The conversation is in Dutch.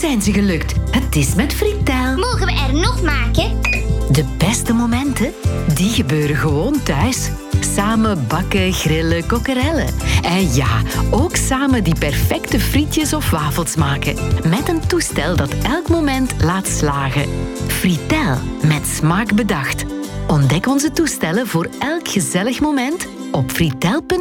zijn ze gelukt. Het is met Fritel. Mogen we er nog maken? De beste momenten, die gebeuren gewoon thuis. Samen bakken, grillen, kokkerellen. En ja, ook samen die perfecte frietjes of wafels maken. Met een toestel dat elk moment laat slagen. Fritel, met smaak bedacht. Ontdek onze toestellen voor elk gezellig moment op fritel.be.